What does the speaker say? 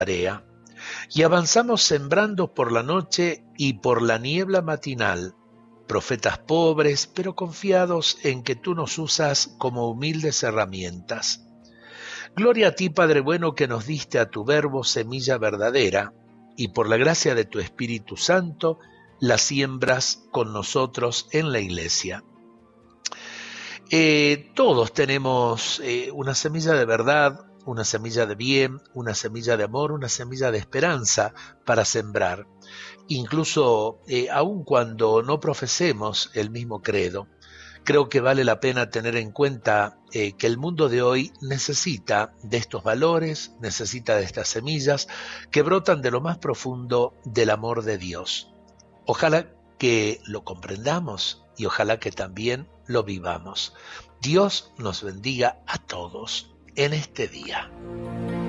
tarea, y avanzamos sembrando por la noche y por la niebla matinal, profetas pobres, pero confiados en que tú nos usas como humildes herramientas. Gloria a ti, Padre bueno, que nos diste a tu verbo semilla verdadera, y por la gracia de tu Espíritu Santo, la siembras con nosotros en la iglesia. Todos tenemos una semilla de verdad, una semilla de bien, una semilla de amor, una semilla de esperanza para sembrar, incluso aun cuando no profesemos el mismo credo. Creo que vale la pena tener en cuenta que el mundo de hoy necesita de estos valores, necesita de estas semillas que brotan de lo más profundo del amor de Dios. Ojalá que lo comprendamos y ojalá que también lo vivamos. Dios nos bendiga a todos en este día.